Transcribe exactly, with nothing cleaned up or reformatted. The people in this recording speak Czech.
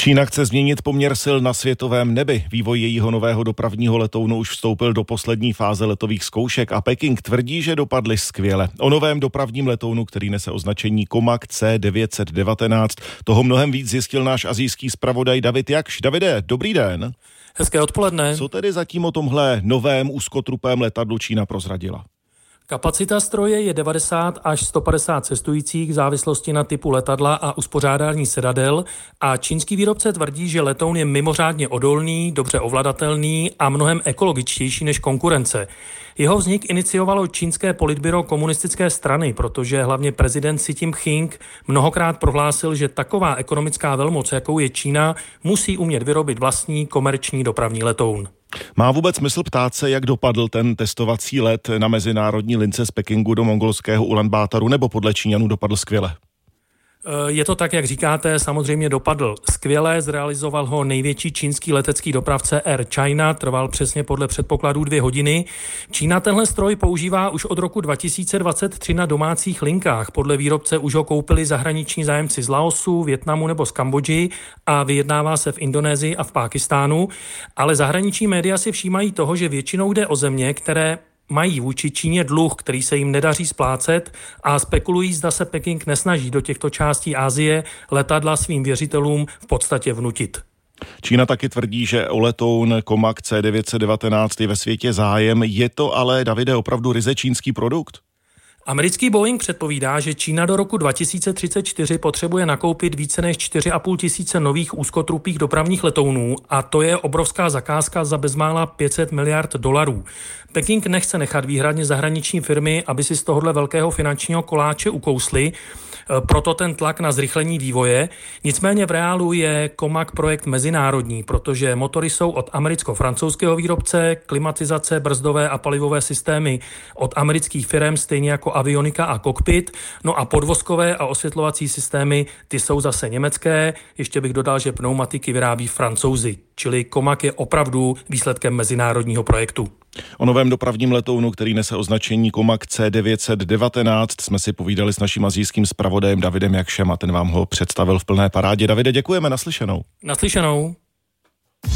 Čína chce změnit poměr sil na světovém nebi. Vývoj jejího nového dopravního letounu už vstoupil do poslední fáze letových zkoušek a Peking tvrdí, že dopadly skvěle. O novém dopravním letounu, který nese označení Comac C devět set devatenáct, toho mnohem víc zjistil náš asijský zpravodaj David Jakš. Davide, dobrý den. Hezké odpoledne. Co tedy zatím o tomhle novém úzkotrupém letadlu Čína prozradila? Kapacita stroje je devadesát až sto padesát cestujících v závislosti na typu letadla a uspořádání sedadel a čínský výrobce tvrdí, že letoun je mimořádně odolný, dobře ovladatelný a mnohem ekologičtější než konkurence. Jeho vznik iniciovalo čínské politbyro komunistické strany, protože hlavně prezident Xi Jinping mnohokrát prohlásil, že taková ekonomická velmoc, jakou je Čína, musí umět vyrobit vlastní komerční dopravní letoun. Má vůbec smysl ptát se, jak dopadl ten testovací let na mezinárodní lince z Pekingu do mongolského Ulan-Bátaru, nebo podle Číňanů dopadl skvěle? Je to tak, jak říkáte, samozřejmě dopadl skvěle, zrealizoval ho největší čínský letecký dopravce Air China, trval přesně podle předpokladů dvě hodiny. Čína tenhle stroj používá už od roku dva tisíce dvacet tři na domácích linkách. Podle výrobce už ho koupili zahraniční zájemci z Laosu, Vietnamu nebo z Kambodži a vyjednává se v Indonésii a v Pákistánu. Ale zahraniční média si všímají toho, že většinou jde o země, které mají vůči Číně dluh, který se jim nedaří splácet a spekulují, zda se Peking nesnaží do těchto částí Asie letadla svým věřitelům v podstatě vnutit. Čína taky tvrdí, že o letoun Comac C devět set devatenáct je ve světě zájem. Je to ale, Davide, opravdu ryze čínský produkt? Americký Boeing předpovídá, že Čína do roku dva tisíce třicet čtyři potřebuje nakoupit více než čtyři a půl tisíce nových úzkotrupých dopravních letounů a to je obrovská zakázka za bezmála pět set miliard dolarů. Peking nechce nechat výhradně zahraniční firmy, aby si z tohohle velkého finančního koláče ukousli, proto ten tlak na zrychlení vývoje. Nicméně v reálu je Comac projekt mezinárodní, protože motory jsou od americko-francouzského výrobce, klimatizace, brzdové a palivové systémy od amerických firm, stejně jako avionika a kokpit, no a podvozkové a osvětlovací systémy, ty jsou zase německé, ještě bych dodal, že pneumatiky vyrábí Francouzi, čili Comac je opravdu výsledkem mezinárodního projektu. O novém dopravním letounu, který nese označení Comac C devět set devatenáct, jsme si povídali s naším asijským zpravodajem Davidem Jakšem a ten vám ho představil v plné parádě. Davide, děkujeme, naslyšenou. Naslyšenou.